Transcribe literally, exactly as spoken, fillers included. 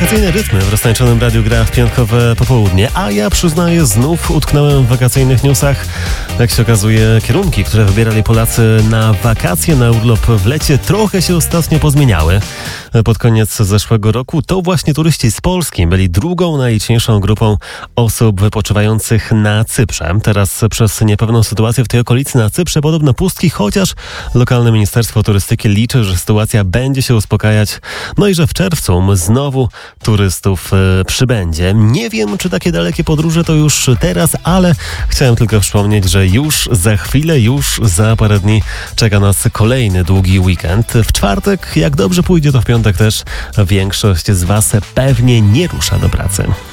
Wakacyjne rytmy w roztańczonym radiu gra w piątkowe popołudnie, a ja przyznaję, znów utknąłem w wakacyjnych newsach. Jak się okazuje, kierunki, które wybierali Polacy na wakacje, na urlop w lecie, trochę się ostatnio pozmieniały. Pod koniec zeszłego roku to właśnie turyści z Polski byli drugą najliczniejszą grupą osób wypoczywających na Cyprze. Teraz przez niepewną sytuację w tej okolicy na Cyprze podobno pustki, chociaż lokalne Ministerstwo Turystyki liczy, że sytuacja będzie się uspokajać, no i że w czerwcu znowu turystów e, przybędzie. Nie wiem, czy takie dalekie podróże to już teraz, ale chciałem tylko przypomnieć, że już za chwilę, już za parę dni czeka nas kolejny długi weekend. W czwartek, jak dobrze pójdzie, to w piątek też większość z Was pewnie nie rusza do pracy.